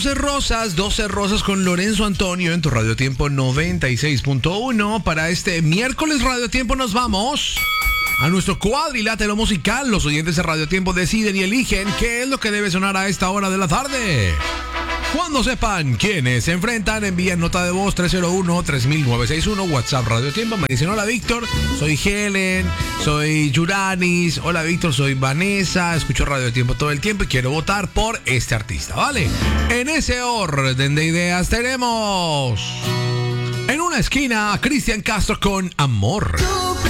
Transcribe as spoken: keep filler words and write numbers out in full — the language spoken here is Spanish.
doce Rosas, doce Rosas con Lorenzo Antonio en tu Radio Tiempo noventa y seis punto uno. Para este miércoles Radio Tiempo nos vamos a nuestro cuadrilátero musical. Los oyentes de Radio Tiempo deciden y eligen qué es lo que debe sonar a esta hora de la tarde. Cuando sepan quiénes se enfrentan, envían nota de voz tres cero uno, tres mil novecientos sesenta y uno, WhatsApp Radio Tiempo. Me dicen: hola Víctor, soy Helen, soy Yuranis. Hola Víctor, soy Vanessa, escucho Radio Tiempo todo el tiempo y quiero votar por este artista, ¿vale? En ese orden de ideas tenemos en una esquina a Cristian Castro con Amor.